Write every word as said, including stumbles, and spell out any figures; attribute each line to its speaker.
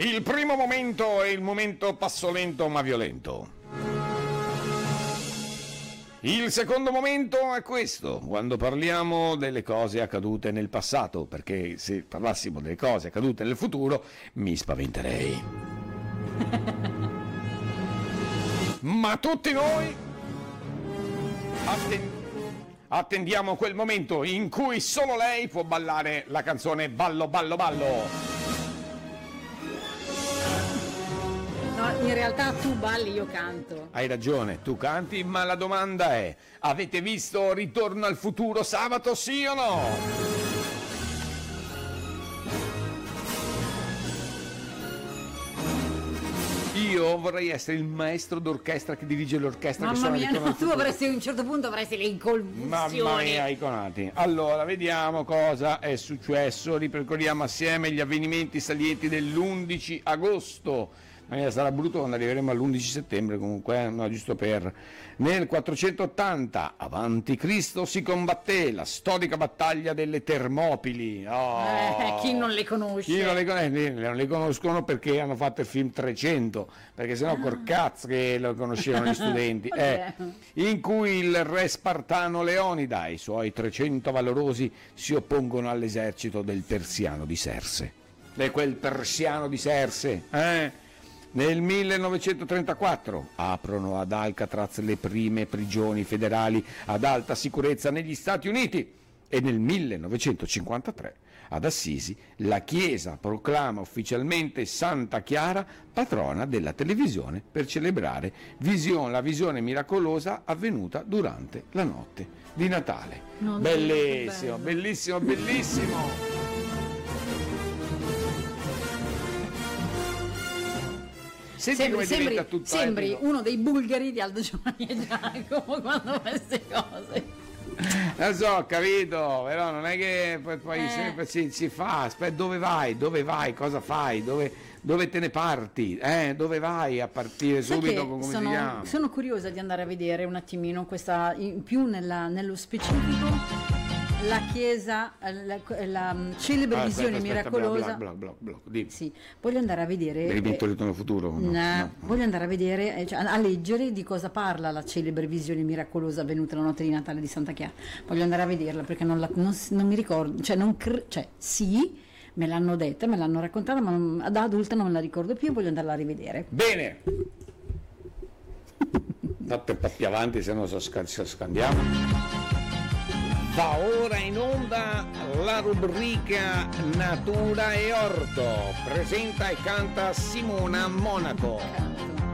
Speaker 1: Il primo momento è il momento passolento ma violento. Il secondo momento è questo, quando parliamo delle cose accadute nel passato, perché se parlassimo delle cose accadute nel futuro mi spaventerei. Ma tutti noi atten- attendiamo quel momento in cui solo lei può ballare la canzone Ballo Ballo Ballo.
Speaker 2: No, in realtà tu balli, io canto.
Speaker 1: Hai ragione, tu canti, ma la domanda è: avete visto Ritorno al futuro sabato, sì o no? Io vorrei essere il maestro d'orchestra che dirige l'orchestra.
Speaker 2: Mamma
Speaker 1: che suona
Speaker 2: mia,
Speaker 1: Ritorno
Speaker 2: no,
Speaker 1: al
Speaker 2: tu
Speaker 1: futuro.
Speaker 2: avresti a un certo punto avresti le convulsioni.
Speaker 1: Mamma mia, i conati. Allora, vediamo cosa è successo. Ripercorriamo assieme gli avvenimenti salienti dell'undici agosto. Ma sarà brutto quando arriveremo all'undici settembre, comunque, eh? No, giusto per... Nel quattrocentottanta avanti Cristo si combatté la storica battaglia delle Termopili. Oh,
Speaker 2: Eh, chi non le conosce?
Speaker 1: chi non le, conosce? Non le conoscono perché hanno fatto il film trecento, perché sennò col cazzo che lo conoscevano gli studenti. eh, in cui il re spartano Leonida e i suoi trecento valorosi si oppongono all'esercito del persiano di Serse. E quel persiano di Serse, eh? Nel millenovecentotrentaquattro aprono ad Alcatraz le prime prigioni federali ad alta sicurezza negli Stati Uniti e nel millenovecentocinquantatré ad Assisi la Chiesa proclama ufficialmente Santa Chiara patrona della televisione per celebrare vision- la visione miracolosa avvenuta durante la notte di Natale.
Speaker 2: Non
Speaker 1: Bellissimo,
Speaker 2: bello.
Speaker 1: bellissimo, bellissimo. Senti
Speaker 2: Sembri,
Speaker 1: come
Speaker 2: sembri,
Speaker 1: diventa tutto
Speaker 2: sembri
Speaker 1: epico.
Speaker 2: uno dei bulgari di Aldo Giovanni e Giacomo quando fa queste cose.
Speaker 1: Lo so, ho capito, però non è che poi, poi
Speaker 2: Eh.
Speaker 1: sempre si, si fa, aspetta, dove vai, dove vai, cosa fai, dove, dove te ne parti, eh? Dove vai a partire
Speaker 2: Sai
Speaker 1: subito
Speaker 2: che
Speaker 1: con come si
Speaker 2: sono,
Speaker 1: chiama?
Speaker 2: sono curiosa di andare a vedere un attimino questa, in più nella- nello specifico, la chiesa, eh, la, la mm, celebre
Speaker 1: Ah,
Speaker 2: visione
Speaker 1: aspetta, aspetta,
Speaker 2: miracolosa.
Speaker 1: bla, bla, bla, bla, bla, di.
Speaker 2: Sì, voglio andare a vedere.
Speaker 1: Hai vinto
Speaker 2: eh,
Speaker 1: il ritorno al futuro? No,
Speaker 2: no,
Speaker 1: no.
Speaker 2: voglio andare a vedere, eh, cioè, a leggere di cosa parla la celebre visione miracolosa avvenuta la notte di Natale di Santa Chiara. Voglio andare a vederla perché non, la, non, s- non mi ricordo, cioè, non cre- cioè sì, me l'hanno detta, me l'hanno raccontata, ma non- da adulta non me la ricordo più e voglio andarla a rivedere.
Speaker 1: Bene! Date un po' più avanti, se no so sca- so scandiamo. Va ora in onda la rubrica Natura e Orto. Presenta e canta Simona Monaco.